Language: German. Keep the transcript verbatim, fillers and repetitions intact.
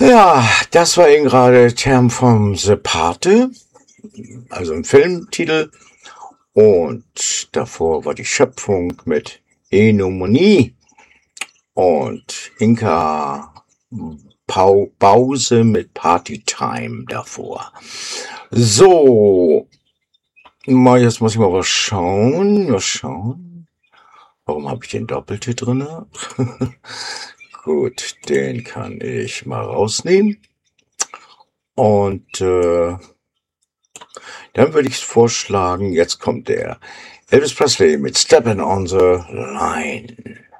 Ja, das war eben gerade Term vom The Pate, also ein Filmtitel. Und davor war die Schöpfung mit Enomanie und Inka Pau Pause mit Partytime davor. So, mal jetzt muss ich mal was schauen. Mal schauen. Warum habe ich den doppelt hier drinne? Gut, den kann ich mal rausnehmen. Und äh, dann würde ich vorschlagen, jetzt kommt der Elvis Presley mit Steppin' on the Line.